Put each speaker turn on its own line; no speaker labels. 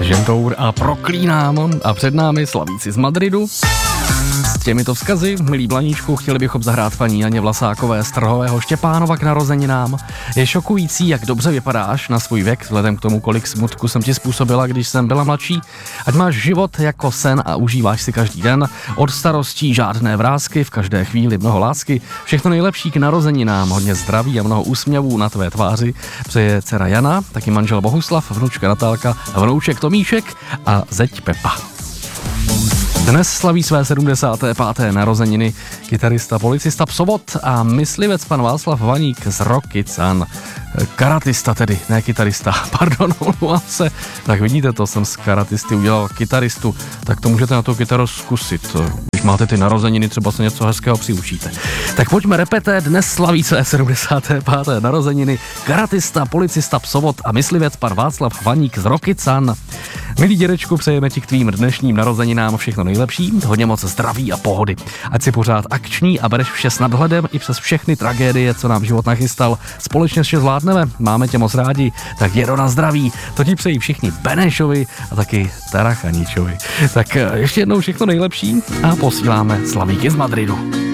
Argentour a Proklínám a před námi slavíci z Madridu. S těmito vzkazy, milí Blaníčku, chtěli bychom zahrát paní Janě Vlasákové z Trhového Štěpánova k narozeninám. Je šokující, jak dobře vypadáš na svůj věk, vzhledem k tomu, kolik smutku jsem ti způsobila, když jsem byla mladší. Ať máš život jako sen a užíváš si každý den. Od starostí žádné vrásky, v každé chvíli mnoho lásky. Všechno nejlepší k narozeninám, hodně zdraví a mnoho úsměvů na tvé tváři. Přeje dcera Jana, taky manžel Bohuslav, vnučka Natálka, vnouček Tomíšek a zeď Pepa. Dnes slaví své 75. narozeniny kytarista, policista Psovod a myslivec pan Václav Vaník z Rokycan. Karatista tedy, ne kytarista, pardon, omlouvám se. Tak vidíte to, jsem z karatisty udělal kytaristu, tak to můžete na tu kytaru zkusit. Když máte ty narozeniny, třeba se něco hezkého přiučíte. Tak pojďme repete, dnes slaví své 75. narozeniny karatista, policista Psovod a myslivec pan Václav Vaník z Rokycan. Milý dědečku, přejeme ti k tvým dnešním narozeninám všechno nejlepší, hodně moc zdraví a pohody. Ať si pořád akční a bereš vše s nadhledem i přes všechny tragédie, co nám život nachystal. Společně vše zvládneme, máme tě moc rádi, tak jedo na zdraví. To ti přejí všichni Benešovi a taky Tarachaničovi. Tak ještě jednou všechno nejlepší a posíláme slavíky z Madridu.